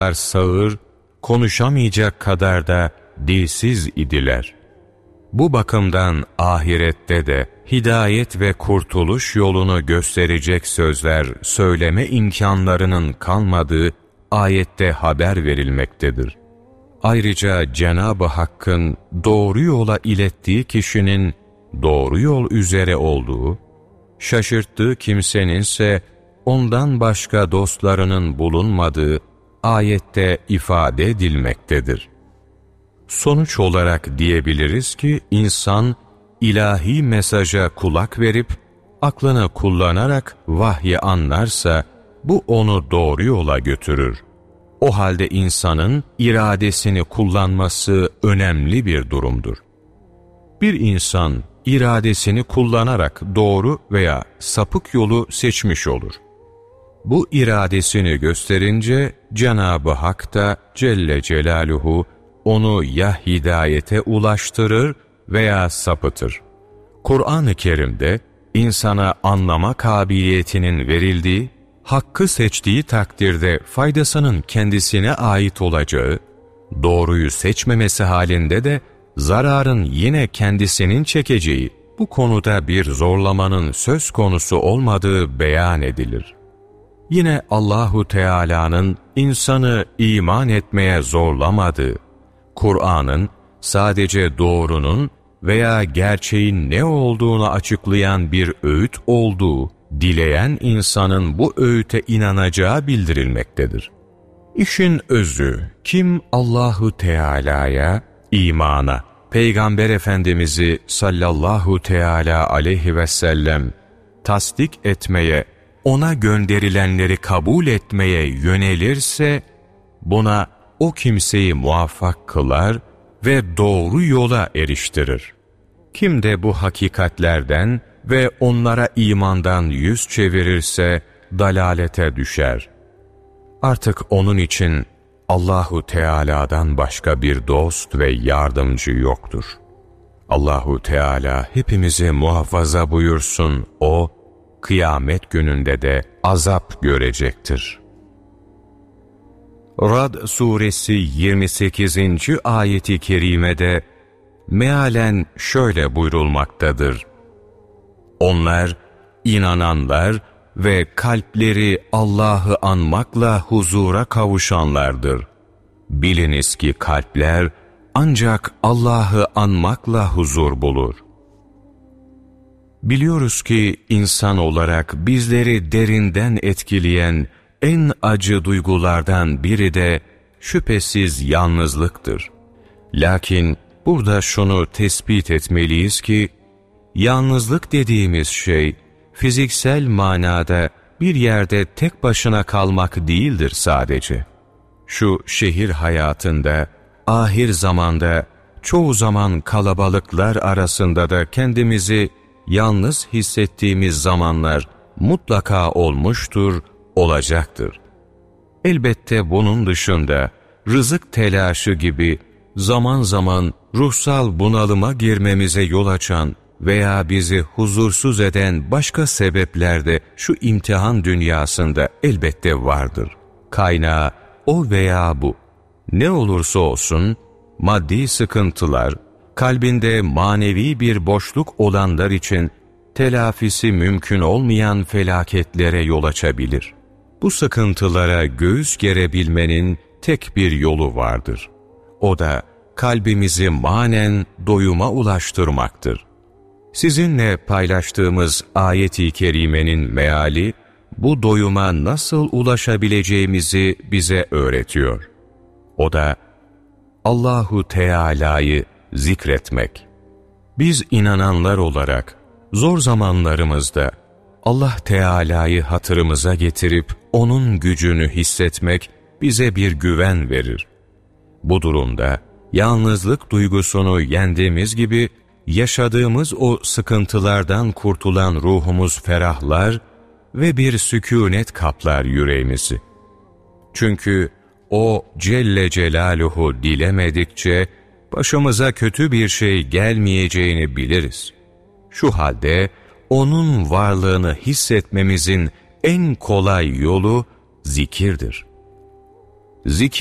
sağır, konuşamayacak kadar da dilsiz idiler. Bu bakımdan ahirette de hidayet ve kurtuluş yolunu gösterecek sözler söyleme imkanlarının kalmadığı ayette haber verilmektedir. Ayrıca Cenab-ı Hakk'ın doğru yola ilettiği kişinin doğru yol üzere olduğu, şaşırttığı kimseninse ondan başka dostlarının bulunmadığı ayette ifade edilmektedir. Sonuç olarak diyebiliriz ki insan ilahi mesaja kulak verip aklını kullanarak vahyi anlarsa bu onu doğru yola götürür. O halde insanın iradesini kullanması önemli bir durumdur. Bir insan iradesini kullanarak doğru veya sapık yolu seçmiş olur. Bu iradesini gösterince Cenab-ı Hak da Celle Celaluhu onu ya hidayete ulaştırır veya sapıtır. Kur'an-ı Kerim'de insana anlama kabiliyetinin verildiği, hakkı seçtiği takdirde faydasının kendisine ait olacağı, doğruyu seçmemesi halinde de zararın yine kendisinin çekeceği, bu konuda bir zorlamanın söz konusu olmadığı beyan edilir. Yine Allahu Teala'nın insanı iman etmeye zorlamadığı, Kur'an'ın sadece doğrunun veya gerçeğin ne olduğunu açıklayan bir öğüt olduğu, dileyen insanın bu öğüte inanacağı bildirilmektedir. İşin özü, kim Allahu Teala'ya, imana, Peygamber Efendimiz'i sallallahu teala aleyhi ve sellem tasdik etmeye, ona gönderilenleri kabul etmeye yönelirse, buna o kimseyi muvaffak kılar ve doğru yola eriştirir. Kim de bu hakikatlerden ve onlara imandan yüz çevirirse dalalete düşer. Artık onun için Allahu Teala'dan başka bir dost ve yardımcı yoktur. Allahu Teala hepimizi muhafaza buyursun. O, kıyamet gününde de azap görecektir. Ra'd suresi 28. ayeti kerimede mealen şöyle buyrulmaktadır. Onlar, inananlar ve kalpleri Allah'ı anmakla huzura kavuşanlardır. Biliniz ki kalpler ancak Allah'ı anmakla huzur bulur. Biliyoruz ki insan olarak bizleri derinden etkileyen en acı duygulardan biri de şüphesiz yalnızlıktır. Lakin burada şunu tespit etmeliyiz ki, yalnızlık dediğimiz şey, fiziksel manada bir yerde tek başına kalmak değildir sadece. Şu şehir hayatında, ahir zamanda, çoğu zaman kalabalıklar arasında da kendimizi yalnız hissettiğimiz zamanlar mutlaka olmuştur, olacaktır. Elbette bunun dışında rızık telaşı gibi zaman zaman ruhsal bunalıma girmemize yol açan veya bizi huzursuz eden başka sebepler de şu imtihan dünyasında elbette vardır. Kaynağı o veya bu. Ne olursa olsun maddi sıkıntılar, kalbinde manevi bir boşluk olanlar için telafisi mümkün olmayan felaketlere yol açabilir. Bu sıkıntılara göğüs gerebilmenin tek bir yolu vardır. O da kalbimizi manen doyuma ulaştırmaktır. Sizinle paylaştığımız ayet-i kerimenin meali, bu doyuma nasıl ulaşabileceğimizi bize öğretiyor. O da Allahu Teala'yı zikretmek. Biz inananlar olarak zor zamanlarımızda Allah Teala'yı hatırımıza getirip onun gücünü hissetmek bize bir güven verir. Bu durumda yalnızlık duygusunu yendiğimiz gibi yaşadığımız o sıkıntılardan kurtulan ruhumuz ferahlar ve bir sükûnet kaplar yüreğimizi. Çünkü O Celle Celaluhu dilemedikçe başımıza kötü bir şey gelmeyeceğini biliriz. Şu halde O'nun varlığını hissetmemizin en kolay yolu zikirdir. Zikir